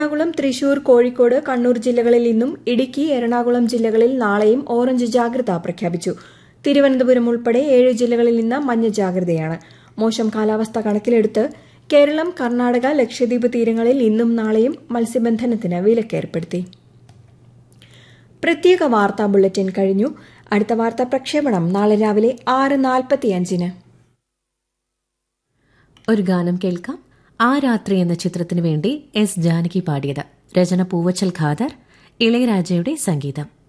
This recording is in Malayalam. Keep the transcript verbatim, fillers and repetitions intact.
എറണാകുളം, തൃശൂർ, കോഴിക്കോട്, കണ്ണൂർ ജില്ലകളിൽ ഇന്നും ഇടുക്കി, എറണാകുളം ജില്ലകളിൽ നാളെയും ഓറഞ്ച് ജാഗ്രത പ്രഖ്യാപിച്ചു. തിരുവനന്തപുരം ഉൾപ്പെടെ ഏഴ് ജില്ലകളിൽ ഇന്ന് മഞ്ഞ ജാഗ്രതയാണ്. മോശം കാലാവസ്ഥ കണക്കിലെടുത്ത് കേരളം, കർണാടക, ലക്ഷദ്വീപ് തീരങ്ങളിൽ ഇന്നും നാളെയും മത്സ്യബന്ധനത്തിന് വിലക്കേർപ്പെടുത്തി. പ്രത്യേക വാർത്താ ബുള്ളറ്റിൻ കഴിഞ്ഞു. അടുത്ത വാർത്താ പ്രക്ഷേപണം നാളെ രാവിലെ ആറ് നാൽപ്പത്തിയഞ്ചിന്. ഒരു ഗാനം കേൾക്കാം. ആ രാത്രി എന്ന ചിത്രത്തിനു വേണ്ടി എസ് ജാനകി പാടിയത്. രചന പൂവച്ചൽ ഖാദർ, ഇളയരാജയുടെ സംഗീതം.